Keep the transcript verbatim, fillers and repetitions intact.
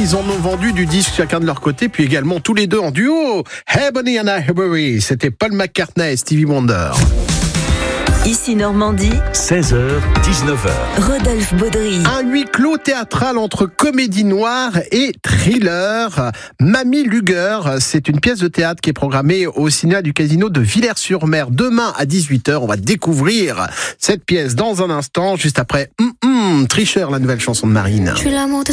ils en ont vendu du disque chacun de leur côté, puis également tous les deux en duo. Ebony and Ivory, c'était Paul McCartney et Stevie Wonder. Ici Normandie, seize heures dix-neuf heures. Rodolphe Baudry. Un huis clos théâtral entre comédie noire et thriller. Mamie Luger, c'est une pièce de théâtre qui est programmée au cinéma du Casino de Villers-sur-Mer. Demain à dix-huit heures, on va découvrir cette pièce dans un instant, juste après hum, hum, Tricheur, la nouvelle chanson de Marine. Je suis l'amour de